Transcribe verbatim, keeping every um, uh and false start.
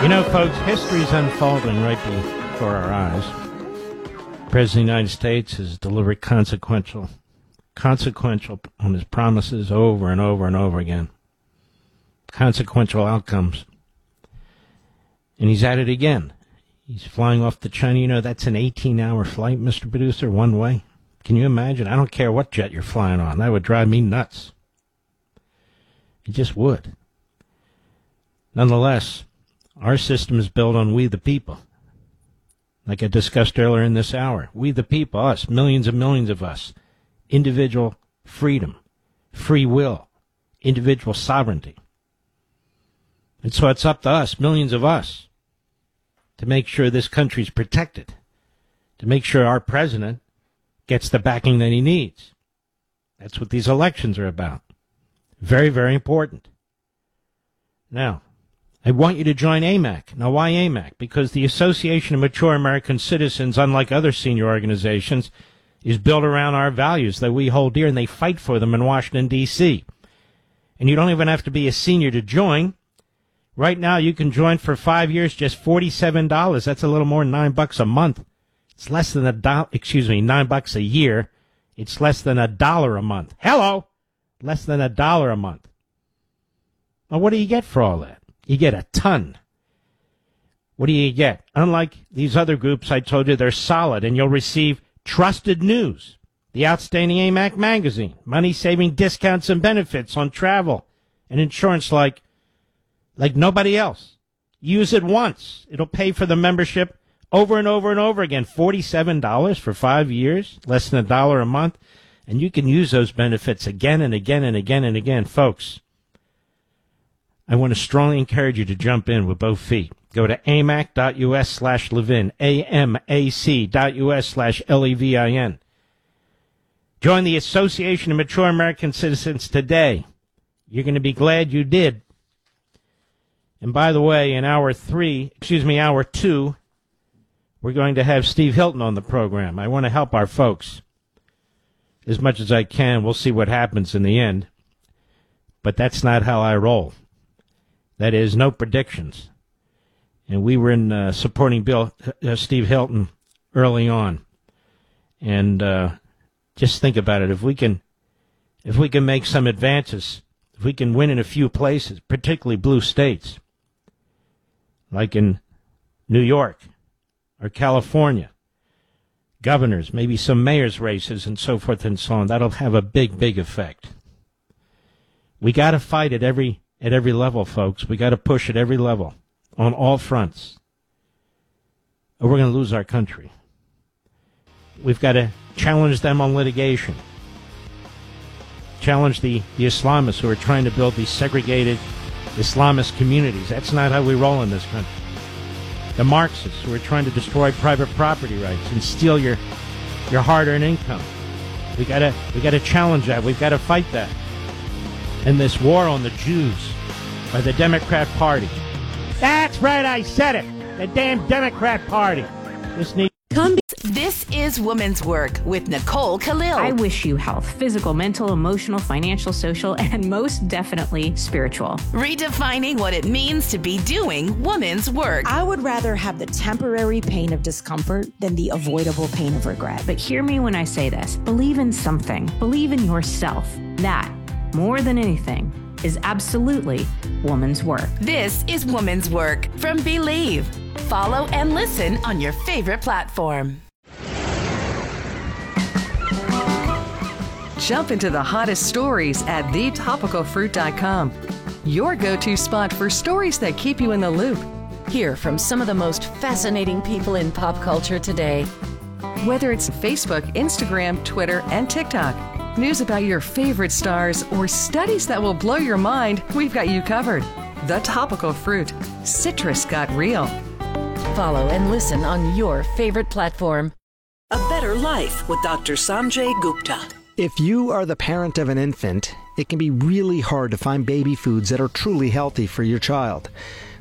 You know, folks, history's unfolding right before our eyes. The President of the United States has delivered consequential, consequential on his promises over and over and over again. Consequential outcomes. And he's at it again. He's flying off to China. You know, that's an eighteen-hour flight, Mister Producer, one way. Can you imagine? I don't care what jet you're flying on. That would drive me nuts. It just would. Nonetheless, our system is built on we the people. Like I discussed earlier in this hour, we the people, us, millions and millions of us, individual freedom, free will, individual sovereignty. And so it's up to us, millions of us, to make sure this country's protected, to make sure our president gets the backing that he needs. That's what these elections are about. Very, very important. Now, I want you to join A M A C. Now, why A M A C? Because the Association of Mature American Citizens, unlike other senior organizations, is built around our values that we hold dear, and they fight for them in Washington, D C And you don't even have to be a senior to join. Right now, you can join for five years, just forty-seven dollars. That's a little more than nine bucks a month. It's less than a dollar, excuse me, nine bucks a year. It's less than a dollar a month. Hello! Less than a dollar a month. Now, what do you get for all that? You get a ton. What do you get? Unlike these other groups I told you, they're solid, and you'll receive trusted news, the outstanding A M A C magazine, money-saving discounts and benefits on travel and insurance like, like nobody else. Use it once. It'll pay for the membership over and over and over again. forty-seven dollars for five years, less than a dollar a month, and you can use those benefits again and again and again and again. Folks, I want to strongly encourage you to jump in with both feet. Go to amac.us slash Levin, A-M-A-C.us slash L-E-V-I-N. Join the Association of Mature American Citizens today. You're going to be glad you did. And by the way, in hour three, excuse me, hour two, we're going to have Steve Hilton on the program. I want to help our folks as much as I can. We'll see what happens in the end. But that's not how I roll. That is, no predictions. And we were in uh, supporting Bill uh, Steve Hilton early on. And uh, just think about it. If we can, if we can make some advances, if we can win in a few places, particularly blue states, like in New York or California, governors, maybe some mayors' races, and so forth and so on, that'll have a big, big effect. We got to fight at every at every level, folks. We got to push at every level, on all fronts, or we're going to lose our country. We've got to challenge them on litigation, challenge the, the Islamists who are trying to build these segregated Islamist communities. That's not how we roll in this country. The Marxists who are trying to destroy private property rights and steal your your hard-earned income. We gotta we gotta challenge that. We've got to fight that. And this war on the Jews by the Democrat Party. That's right, I said it. The damn Democrat Party. This needs. Come. This is Women's Work with Nicole Khalil. I wish you health, physical, mental, emotional, financial, social, and most definitely spiritual. Redefining what it means to be doing women's work. I would rather have the temporary pain of discomfort than the avoidable pain of regret. But hear me when I say this. Believe in something. Believe in yourself. That, more than anything, is absolutely woman's work. This is Woman's Work from Believe. Follow and listen on your favorite platform. Jump into the hottest stories at the topical fruit dot com. Your go-to spot for stories that keep you in the loop. Hear from some of the most fascinating people in pop culture today. Whether it's Facebook, Instagram, Twitter, and TikTok, news about your favorite stars, or studies that will blow your mind, we've got you covered. The Topical Fruit. Citrus got real. Follow and listen on your favorite platform. A Better Life with Doctor Sanjay Gupta. If you are the parent of an infant, it can be really hard to find baby foods that are truly healthy for your child.